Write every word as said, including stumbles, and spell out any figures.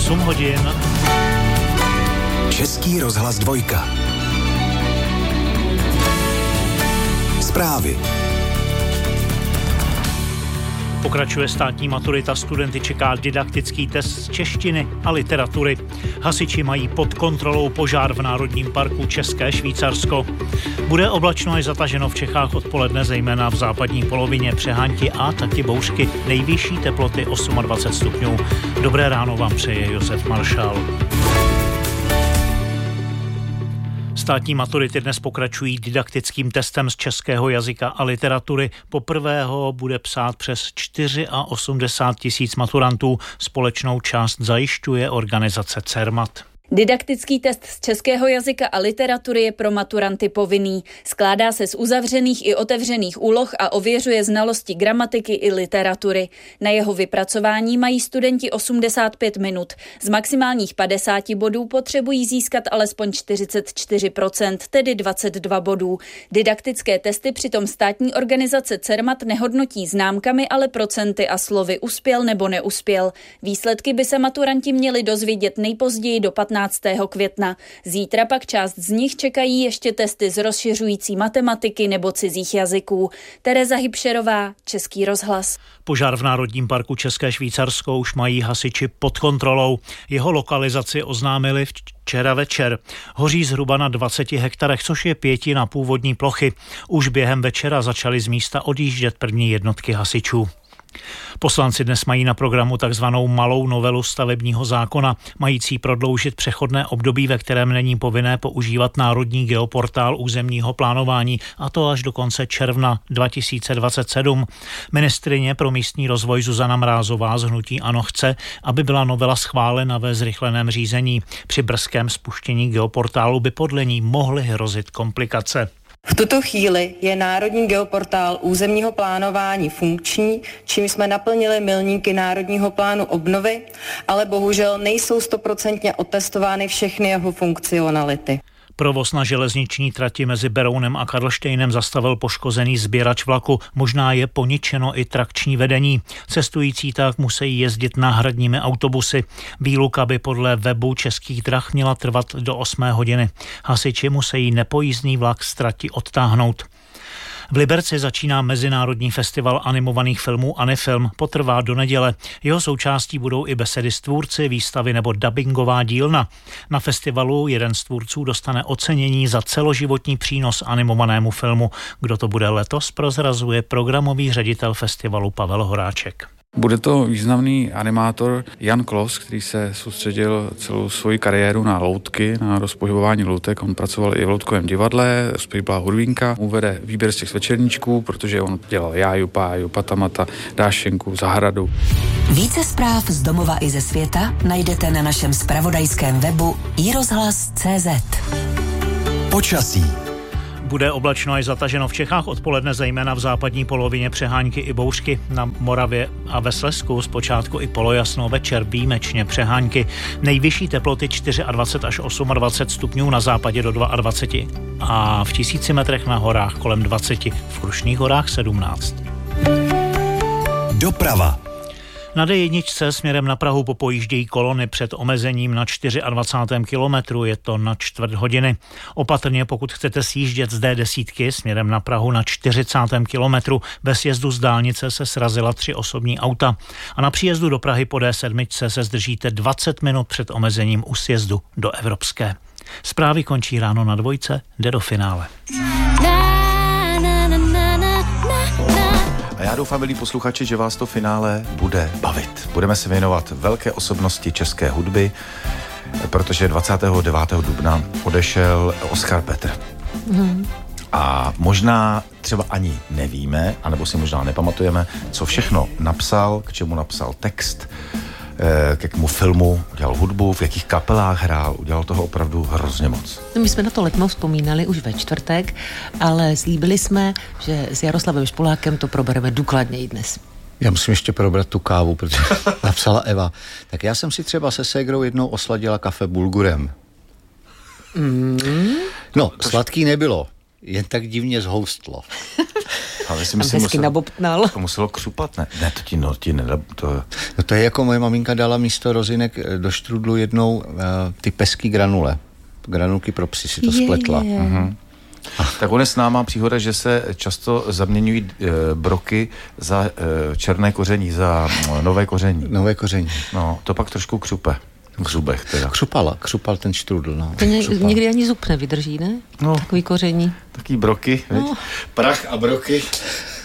osm hodin. Český rozhlas dvojka. Zprávy. Pokračuje státní maturita, studenty čeká didaktický test z češtiny a literatury. Hasiči mají pod kontrolou požár v Národním parku České Švýcarsko. Bude oblačno až zataženo v Čechách odpoledne, zejména v západní polovině, přehánky a taky bouřky. Nejvyšší teploty dvacet osm stupňů. Dobré ráno vám přeje Josef Maršál. Státní maturity dnes pokračují didaktickým testem z českého jazyka a literatury. Poprvé ho bude psát přes osmdesát čtyři tisíc maturantů. Společnou část zajišťuje organizace Cermat. Didaktický test z českého jazyka a literatury je pro maturanty povinný. Skládá se z uzavřených i otevřených úloh a ověřuje znalosti gramatiky i literatury. Na jeho vypracování mají studenti osmdesát pět minut. Z maximálních padesáti bodů potřebují získat alespoň čtyřicet čtyři procent, tedy dvacet dva bodů. Didaktické testy přitom státní organizace Cermat nehodnotí známkami, ale procenty a slovy uspěl nebo neuspěl. Výsledky by se maturanti měli dozvědět nejpozději do patnáctého května. Zítra pak část z nich čekají ještě testy z rozšiřující matematiky nebo cizích jazyků. Tereza Hybšerová, Český rozhlas. Požár v Národním parku České Švýcarsko už mají hasiči pod kontrolou. Jeho lokalizaci oznámili včera večer. Hoří zhruba na dvaceti hektarech, což je pětina původní plochy. Už během večera začaly z místa odjíždět první jednotky hasičů. Poslanci dnes mají na programu takzvanou malou novelu stavebního zákona, mající prodloužit přechodné období, ve kterém není povinné používat národní geoportál územního plánování, a to až do konce června dva tisíce dvacet sedm. Ministryně pro místní rozvoj Zuzana Mrázová z hnutí ANO chce, aby byla novela schválena ve zrychleném řízení. Při brzkém spuštění geoportálu by podle ní mohly hrozit komplikace. V tuto chvíli je Národní geoportál územního plánování funkční, čím jsme naplnili milníky Národního plánu obnovy, ale bohužel nejsou stoprocentně otestovány všechny jeho funkcionality. Provoz na železniční trati mezi Berounem a Karlštejnem zastavil poškozený sběrač vlaku. Možná je poničeno i trakční vedení. Cestující tak musí jezdit náhradními autobusy. Výluka by podle webu Českých drah měla trvat do osmé hodiny. Hasiči musí nepojízdný vlak z trati odtáhnout. V Liberci začíná mezinárodní festival animovaných filmů Anifilm. Potrvá do neděle. Jeho součástí budou i besedy s tvůrci, výstavy nebo dabingová dílna. Na festivalu jeden z tvůrců dostane ocenění za celoživotní přínos animovanému filmu. Kdo to bude letos, prozrazuje programový ředitel festivalu Pavel Horáček. Bude to významný animátor Jan Klos, který se soustředil celou svoji kariéru na loutky, na rozpohybování loutek. On pracoval i v loutkovém divadle, zpívala hudvínka, uvede výběr z těch svečerníčků, protože on dělal Jáju, Páju, Patamata, Dášenku, Zahradu. Více zpráv z domova i ze světa najdete na našem zpravodajském webu i rozhlas tečka cé zet. Počasí. Bude oblačno až zataženo v Čechách, odpoledne zejména v západní polovině, přehánky i bouřky. Na Moravě a ve Slezsku zpočátku i polojasno, večer výjimečně přehánky. Nejvyšší teploty dvacet čtyři až dvacet osm stupňů, na západě do dvacet dva a v tisíci metrech na horách kolem dvacet, v Krušných horách sedmnáct. Doprava. Na dé jedna směrem na Prahu popojíždějí kolony před omezením na dvacátém čtvrtém kilometru, je to na čtvrt hodiny. Opatrně, pokud chcete sjíždět z dé deset směrem na Prahu na čtyřicátém kilometru, ve sjezdu z dálnice se srazila tři osobní auta. A na příjezdu do Prahy po dé sedm se zdržíte dvacet minut před omezením u sjezdu do Evropské. Zprávy končí ráno na dvojce, jde do finále. A já doufám, milí posluchači, že vás to finále bude bavit. Budeme se věnovat velké osobnosti české hudby, protože dvacátého devátého dubna odešel Oskar Petr. Mm. A možná třeba ani nevíme, anebo si možná nepamatujeme, co všechno napsal, k čemu napsal text, k jakému filmu, udělal hudbu, v jakých kapelách hrál, udělal toho opravdu hrozně moc. No, my jsme na to letmo vzpomínali už ve čtvrtek, ale slíbili jsme, že s Jaroslavem Špolákem to probereme důkladněji dnes. Já musím ještě probrat tu kávu, protože napsala Eva. Tak já jsem si třeba se ségrou jednou osladila kafe bulgurem. Mm. No, sladký nebylo, jen tak divně zhoustlo. Ale si Tam myslím, hezky musel, nabobtnal. to muselo křupat, ne? Ne, to ti, no, ti nedá, to... No to je jako moje maminka dala místo rozinek do štrudlu jednou uh, ty pesky granule. Granulky pro psy si to je, spletla. Je. Mhm. Tak on je známá příhoda, že se často zaměňují e, broky za e, černé koření, za e, nové koření. Nové koření. No, to pak trošku křupe. V zubech teda. Křupala, křupal ten štrudl, no. To ně, někdy ani zub nevydrží, ne? No. Takový koření. Taký broky, no. Prach a broky.